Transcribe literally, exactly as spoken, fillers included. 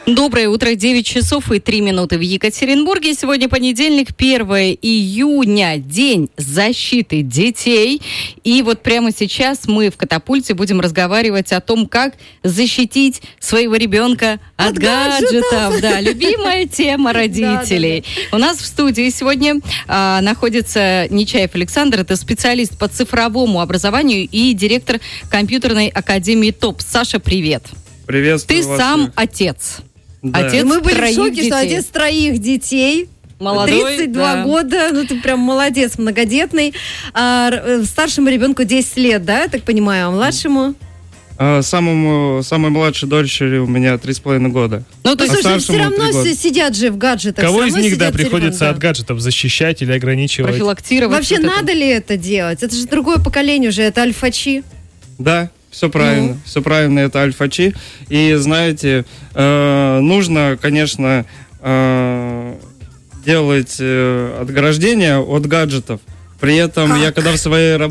Доброе утро, девять часов и три минуты в Екатеринбурге. Сегодня понедельник, первое июня, День защиты детей. И вот прямо сейчас мы в «Катапульте» будем разговаривать о том, как защитить своего ребенка от, от гаджетов. гаджетов. Да, любимая тема родителей. У нас в студии сегодня а, находится Нечаев Александр. Это специалист по цифровому образованию и директор компьютерной академии ТОП. Саша, привет. Приветствую Ты вас. сам отец. Да. Отец Мы были в шоке, детей. что отец троих детей. Молодой, тридцать два да. года, ну ты прям молодец, многодетный. А, старшему ребенку десять лет, да, я так понимаю, а младшему? А, самому, самой младшей дочери у меня три с половиной года. Ну, то а есть, слушай, все старшему равно три года. сидят же в гаджетах. Кого всё из равно них, да, сидят в приходится телефоне, от гаджетов защищать или ограничивать? Профилактировать. Вообще вот надо это. ли это делать? Это же другое поколение уже, это альфачи. Да, все правильно, Ну. все правильно, это альфачи. И знаете, э, нужно, конечно, э, делать э, отграждение от гаджетов. При этом Как? я когда в своей работе